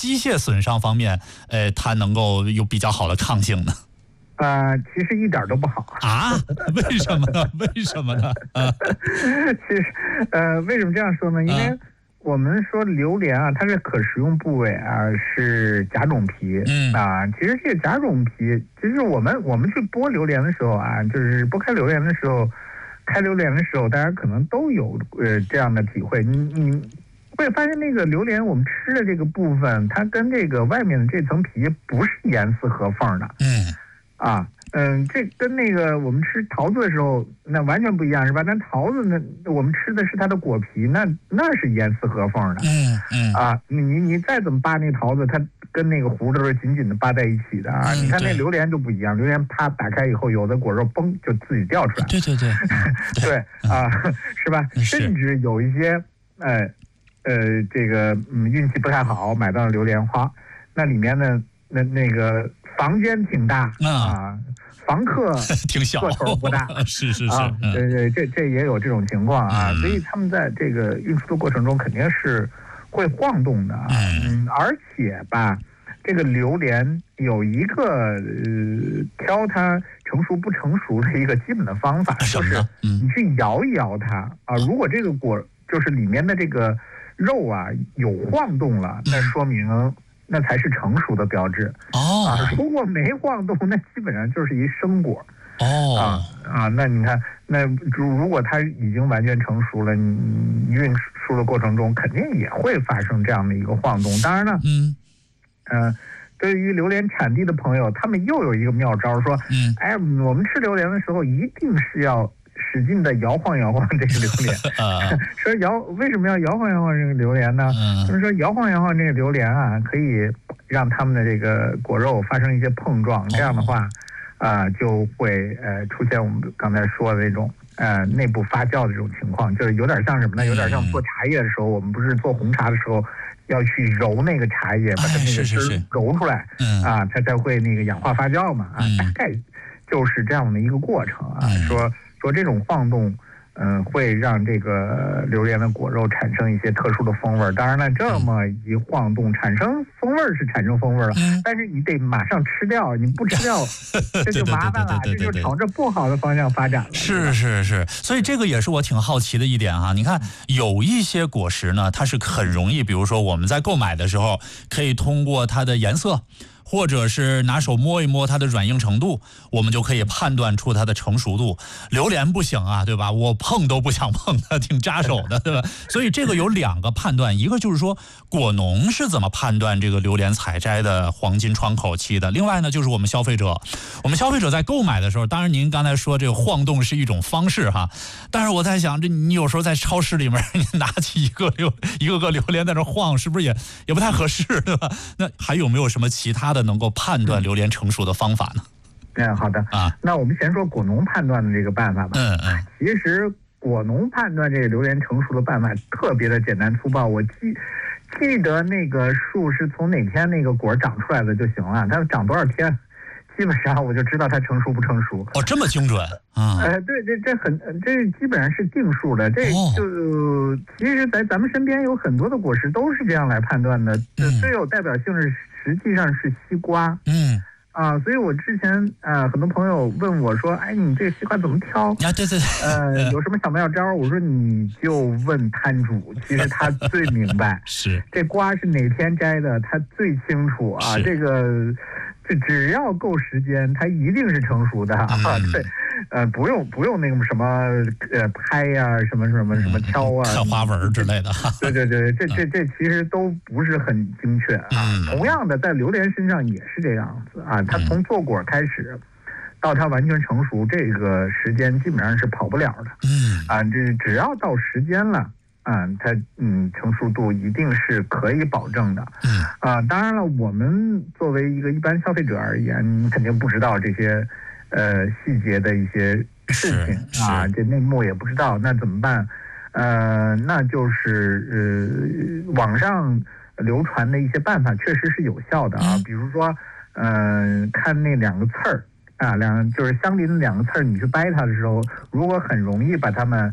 机械损伤方面，它能够有比较好的抗性呢？ 其实一点都不好啊？为什么呢？为什么呢？ 其实，为什么这样说呢？因为我们说榴莲啊，它的可食用部位啊是甲种皮。其实这个甲种皮，其实我们去剥榴莲的时候啊，就是剥开榴莲的时候，开榴莲的时候，大家可能都有这样的体会。你会发现那个榴莲我们吃的这个部分，它跟这个外面的这层皮不是严丝合缝的。这跟那个我们吃桃子的时候那完全不一样，是吧？那桃子呢，我们吃的是它的果皮，那是严丝合缝的。你再怎么扒那桃子，它跟那个核都是紧紧的扒在一起的啊。你看那榴莲就不一样，榴莲啪打开以后，有的果肉嘣就自己掉出来。 对对是吧？甚至有一些这个运气不太好，买到了榴莲花，那里面呢那个房间挺大房客挺小， 个头不大， 是这也有这种情况啊，所以他们在这个运输的过程中肯定是会晃动的而且吧，这个榴莲有一个挑它成熟不成熟的一个基本的方法，就是你去摇一摇它如果这个果就是里面的这个肉啊有晃动了，那说明那才是成熟的标志如果没晃动，那基本上就是一生果那你看，那如果它已经完全成熟了，你运输的过程中肯定也会发生这样的一个晃动。当然了，对于榴莲产地的朋友，他们又有一个妙招，说，我们吃榴莲的时候一定是要使劲的摇晃这个榴莲说为什么要摇晃这个榴莲呢？就是说摇晃这个榴莲啊，可以让它们的这个果肉发生一些碰撞，这样的话就会出现我们刚才说的那种内部发酵的这种情况，就是有点像什么呢？有点像做茶叶的时候，我们不是做红茶的时候要去揉那个茶叶，把它那个汁揉出来它才会那个氧化发酵嘛大概就是这样的一个过程说这种晃动会让这个榴莲的果肉产生一些特殊的风味。当然了，这么一晃动产生风味是产生风味了，但是你得马上吃掉，你不吃掉这就麻烦了，这就朝着不好的方向发展了。 是，所以这个也是我挺好奇的一点你看有一些果实呢，它是很容易，比如说我们在购买的时候可以通过它的颜色，或者是拿手摸一摸它的软硬程度，我们就可以判断出它的成熟度。榴莲不行对吧？我碰都不想碰它，挺扎手的，对吧？所以这个有两个判断，一个就是说果农是怎么判断这个榴莲采摘的黄金窗口期的，另外呢就是我们消费者在购买的时候，当然您刚才说这个晃动是一种方式但是我在想，你有时候在超市里面你拿起一个个榴莲在那晃，是不是也不太合适，对吧？那还有没有什么其他的能够判断榴莲成熟的方法呢？ 好的那我们先说果农判断的这个办法吧。其实果农判断这个榴莲成熟的办法特别的简单粗暴，我记得那个树是从哪天那个果长出来的就行了，它长多少天基本上我就知道它成熟不成熟。 这么精准对，这基本上是定数的。这就其实在咱们身边有很多的果实都是这样来判断的。最有代表性的实际上是西瓜。所以我之前很多朋友问我说，你这个西瓜怎么挑对有什么小妙招？我说你就问摊主，其实他最明白是这瓜是哪天摘的，他最清楚这个只要够时间，它一定是成熟的对，不用那个什么拍呀，什么挑看花纹之类的。 对，这其实都不是很精确同样的，在榴莲身上也是这样子它从做果开始到它完全成熟，这个时间基本上是跑不了的这只要到时间了它成熟度一定是可以保证的当然了，我们作为一个一般消费者而言，你肯定不知道这些细节的一些事情这内幕也不知道，那怎么办？那就是网上流传的一些办法确实是有效的比如说看那两个刺儿就是相邻的两个刺儿，你去掰它的时候，如果很容易把它们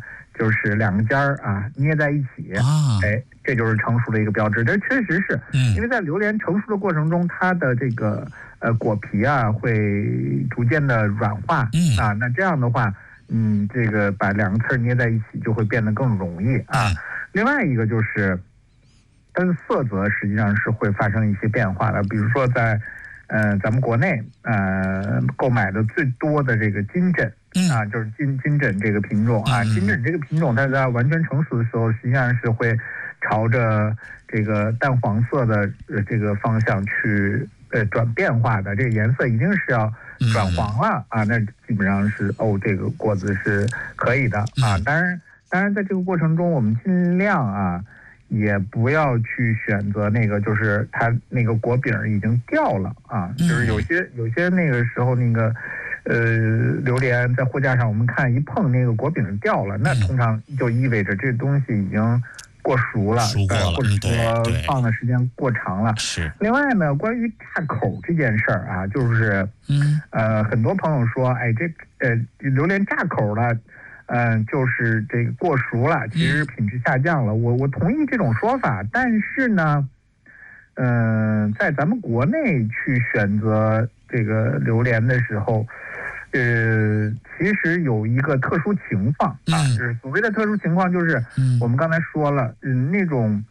就是两个尖儿啊捏在一起，哎，这就是成熟的一个标志。这确实是，因为在榴莲成熟的过程中，它的这个果皮啊会逐渐的软化，啊，那这样的话，这个把两个刺儿捏在一起就会变得更容易啊。另外一个就是它的色泽实际上是会发生一些变化的，比如说在咱们国内购买的最多的这个金枕啊，就是金枕这个品种啊，金枕这个品种它在完全成熟的时候，实际上是会朝着这个淡黄色的这个方向去转变化的，这个颜色一定是要转黄了啊，那基本上是这个果子是可以的啊。当然在这个过程中，我们尽量啊也不要去选择那个就是它那个果柄已经掉了啊，就是有些那个时候那个榴莲在货架上我们看一碰那个果柄掉了，那通常就意味着这东西已经过熟了，或者说放的时间过长了。 是。 另外呢，关于炸口这件事儿啊，就是很多朋友说，哎，榴莲炸口了。就是这个过熟了，其实品质下降了。我同意这种说法，但是呢，在咱们国内去选择这个榴莲的时候，其实有一个特殊情况啊，就是所谓的特殊情况，就是我们刚才说了，那种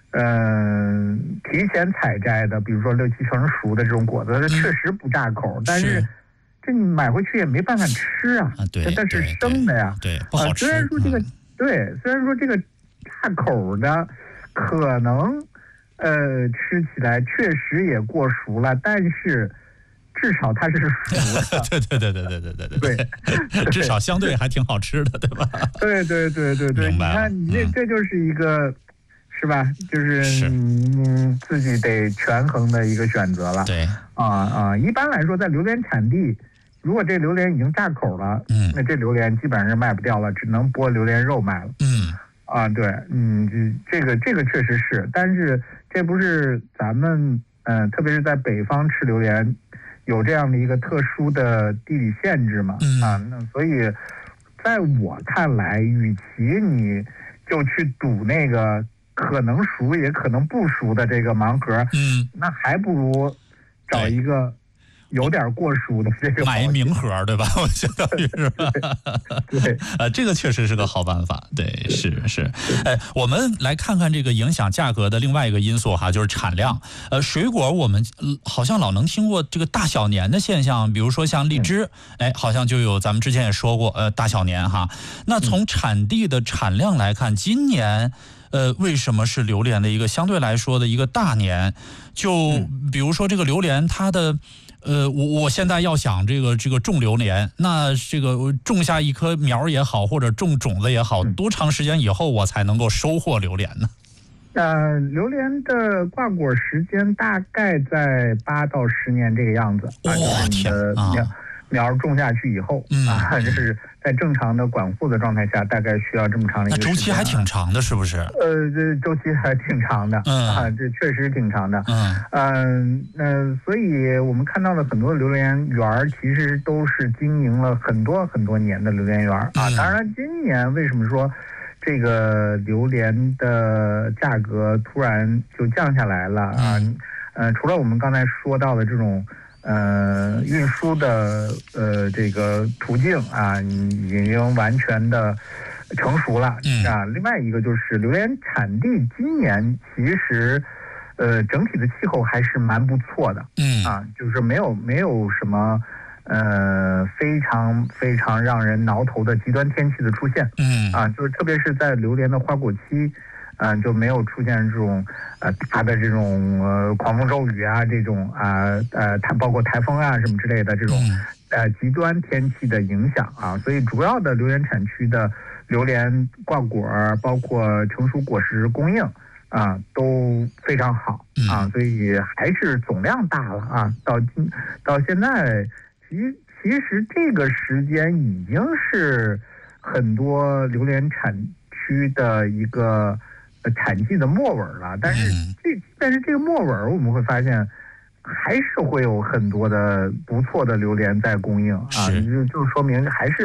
提前采摘的，比如说6、7成熟的这种果子，它确实不炸口，但是。这你买回去也没办法吃啊，它是生的呀， 对，不好吃。 虽然说这个炸口的可能吃起来确实也过熟了，但是至少它是熟的。对，至少相对还挺好吃的，对吧？ 对，你看你这就是一个。是吧？就是自己得权衡的一个选择了。 对一般来说，在榴莲产地，如果这榴莲已经炸口了，那这榴莲基本上是卖不掉了，只能剥榴莲肉卖了。对，这个确实是，但是这不是咱们特别是在北方吃榴莲有这样的一个特殊的地理限制嘛？那所以在我看来，与其你就去赌那个。可能熟也可能不熟的这个盲盒，那还不如找一个有点过熟的这个买一名盒，对吧？我相当于是吧？ 对， 这个确实是个好办法。对，是。我们来看看这个影响价格的另外一个因素哈，就是产量。水果我们好像老能听过这个大小年的现象，比如说像荔枝，好像就有咱们之前也说过，大小年哈。那从产地的产量来看，今年。为什么是榴莲的一个相对来说的一个大年？就比如说这个榴莲，它的我现在要想这个种榴莲，那这个种下一棵苗也好，或者种种子也好，多长时间以后我才能够收获榴莲呢？ 榴莲的挂果时间大概在8到10年这个样子。 天啊！ 苗种下去以后就是在正常的管护的状态下，大概需要这么长的一个时间。 那周期还挺长的，是不是？ 这周期还挺长的，这确实挺长的。所以我们看到的很多榴莲园其实都是经营了很多很多年的榴莲园啊。当然，今年为什么说这个榴莲的价格突然就降下来了啊？除了我们刚才说到的这种。运输的这个途径啊，已经完全的成熟了啊。另外一个就是榴莲产地今年其实整体的气候还是蛮不错的，就是没有什么非常非常让人挠头的极端天气的出现，就是特别是在榴莲的花果期。就没有出现这种大的这种狂风骤雨啊，这种它包括台风啊什么之类的这种极端天气的影响啊，所以主要的榴莲产区的榴莲挂果，包括成熟果实供应都非常好所以还是总量大了啊。到现在，其实这个时间已经是很多榴莲产区的一个。产季的末尾了，但是这个末尾我们会发现，还是会有很多的不错的榴莲在供应就说明还是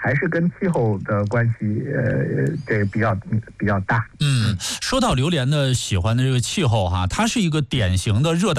还是跟气候的关系，这个比较大。 说到榴莲的喜欢的这个气候哈，它是一个典型的热带